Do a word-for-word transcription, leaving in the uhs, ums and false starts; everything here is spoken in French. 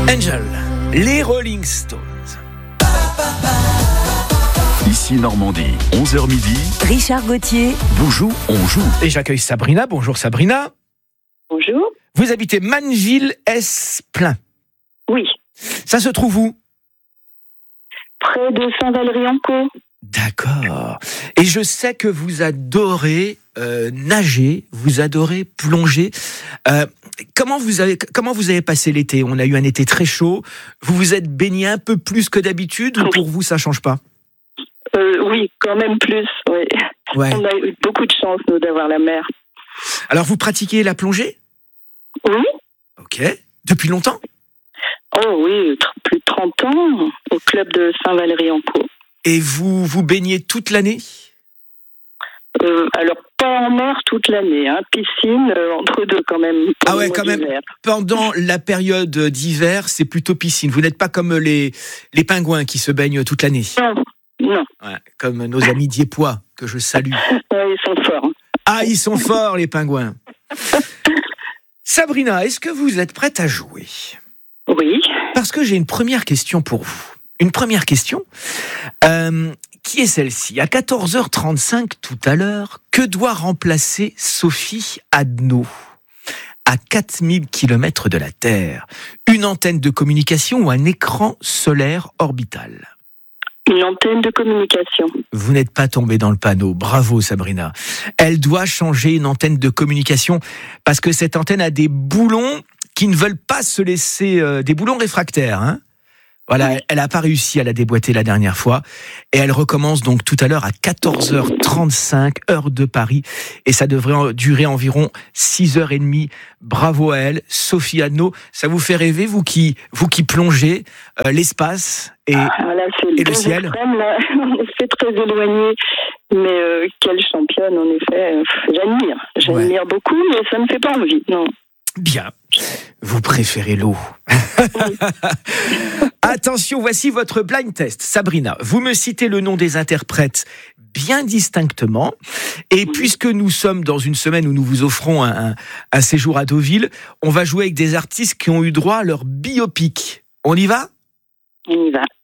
Angel, les Rolling Stones. Ici Normandie, onze heures midi. Richard Gauthier. Bonjour, on joue. Et j'accueille Sabrina. Bonjour Sabrina. Bonjour. Vous habitez Manneville-Esplain. Oui. Ça se trouve où? Près de Saint-Valery-en-Caux. D'accord. Et je sais que vous adorez euh, nager, vous adorez plonger. Euh, comment vous avez comment vous avez passé l'été? On a eu un été très chaud. Vous vous êtes baigné un peu plus que d'habitude ou pour vous ça change pas? Euh, oui, quand même plus. Oui. Ouais. On a eu beaucoup de chance nous d'avoir la mer. Alors vous pratiquez la plongée? Oui. Ok. Depuis longtemps? Oh oui, tr- plus de trente ans au club de Saint-Valery-en-Caux. Et vous vous baignez toute l'année? Euh, alors pas en mer toute l'année, hein. Piscine euh, entre deux quand même. Ah ouais, quand même. D'hiver. Pendant la période d'hiver, c'est plutôt piscine. Vous n'êtes pas comme les les pingouins qui se baignent toute l'année. Non, non. Ouais, comme nos amis diepois que je salue. Ouais, ils sont forts. Ah, ils sont forts les pingouins. Sabrina, est-ce que vous êtes prête à jouer? Oui. Parce que j'ai une première question pour vous. Une première question, euh, qui est celle-ci. À quatorze heures trente-cinq tout à l'heure, que doit remplacer Sophie Adno à quatre mille kilomètres de la Terre? Une antenne de communication ou un écran solaire orbital? Une antenne de communication. Vous n'êtes pas tombé dans le panneau. Bravo Sabrina. Elle doit changer une antenne de communication parce que cette antenne a des boulons qui ne veulent pas se laisser... Euh, des boulons réfractaires, hein. Voilà, elle n'a pas réussi à la déboîter la dernière fois. Et elle recommence donc tout à l'heure à quatorze heures trente-cinq, heure de Paris. Et ça devrait durer environ six heures trente. Bravo à elle, Sophie Adno. Ça vous fait rêver, vous qui, vous qui plongez euh, l'espace et, Ah, là, c'est et le deux ciel extrêmes, là. On est très éloigné. Mais euh, quelle championne, en effet. Euh, J'admire. J'admire Ouais. beaucoup, mais ça ne me fait pas envie. Non. Bien. Vous préférez l'eau. Attention, voici votre blind test. Sabrina, vous me citez le nom des interprètes bien distinctement. Et puisque nous sommes dans une semaine où nous vous offrons un, un, un séjour à Deauville, on va jouer avec des artistes qui ont eu droit à leur biopic. On y va? On y va.